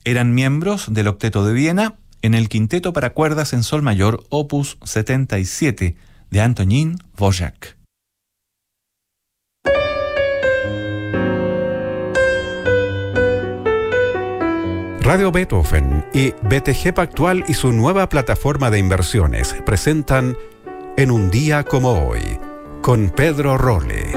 Eran miembros del Octeto de Viena en el Quinteto para cuerdas en sol mayor opus 77 de Antonín Dvořák. Radio Beethoven y BTG Pactual y su nueva plataforma de inversiones presentan En un día como hoy, con Pedro Rolle.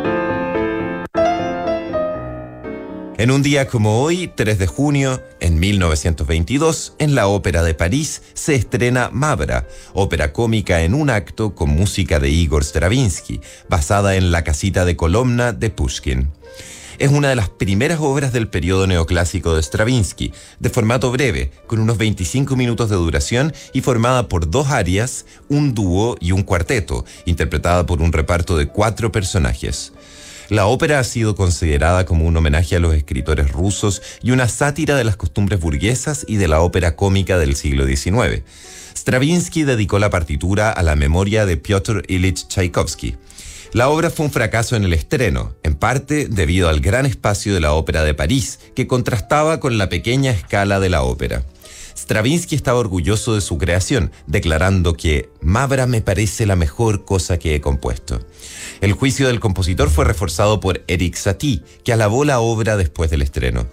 En un día como hoy, 3 de junio, en 1922, en la Ópera de París se estrena Mavra, ópera cómica en un acto con música de Igor Stravinsky, basada en La casita de Kolomna de Pushkin. Es una de las primeras obras del periodo neoclásico de Stravinsky, de formato breve, con unos 25 minutos de duración y formada por 2 arias, un dúo y un cuarteto, interpretada por un reparto de 4 personajes. La ópera ha sido considerada como un homenaje a los escritores rusos y una sátira de las costumbres burguesas y de la ópera cómica del siglo XIX. Stravinsky dedicó la partitura a la memoria de Piotr Ilich Tchaikovsky. La obra fue un fracaso en el estreno, en parte debido al gran espacio de la Ópera de París, que contrastaba con la pequeña escala de la ópera. Stravinsky estaba orgulloso de su creación, declarando que «Mavra me parece la mejor cosa que he compuesto». El juicio del compositor fue reforzado por Erik Satie, que alabó la obra después del estreno.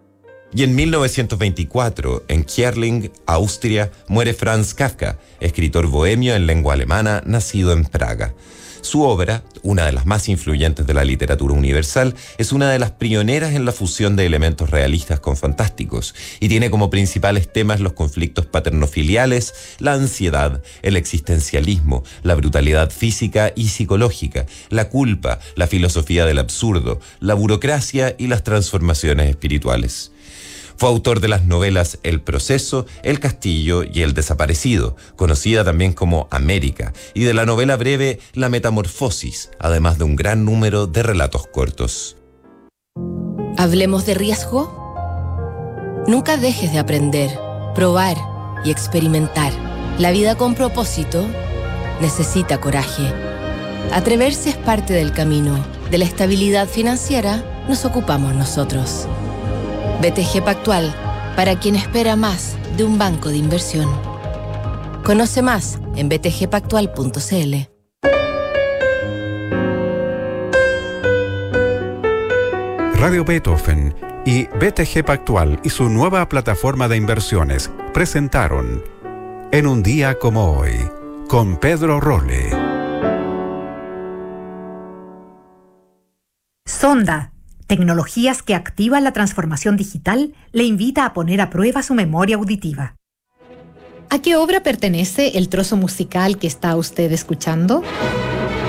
Y en 1924, en Kärling, Austria, muere Franz Kafka, escritor bohemio en lengua alemana, nacido en Praga. Su obra, una de las más influyentes de la literatura universal, es una de las pioneras en la fusión de elementos realistas con fantásticos y tiene como principales temas los conflictos paternofiliales, la ansiedad, el existencialismo, la brutalidad física y psicológica, la culpa, la filosofía del absurdo, la burocracia y las transformaciones espirituales. Fue autor de las novelas El proceso, El castillo y El desaparecido, conocida también como América, y de la novela breve La metamorfosis, además de un gran número de relatos cortos. ¿Hablemos de riesgo? Nunca dejes de aprender, probar y experimentar. La vida con propósito necesita coraje. Atreverse es parte del camino. De la estabilidad financiera nos ocupamos nosotros. BTG Pactual, para quien espera más de un banco de inversión. Conoce más en btgpactual.cl. Radio Beethoven y BTG Pactual y su nueva plataforma de inversiones presentaron En un día como hoy, con Pedro Rolle. Sonda, tecnologías que activan la transformación digital, le invita a poner a prueba su memoria auditiva. ¿A qué obra pertenece el trozo musical que está usted escuchando?